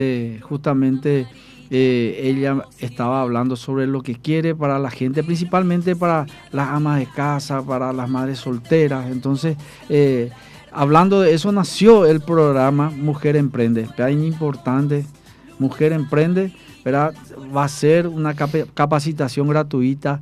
justamente ella estaba hablando sobre lo que quiere para la gente, principalmente para las amas de casa, para las madres solteras. Entonces, hablando de eso nació el programa Mujer Emprende. Es importante, Mujer Emprende, ¿verdad? Va a ser una capacitación gratuita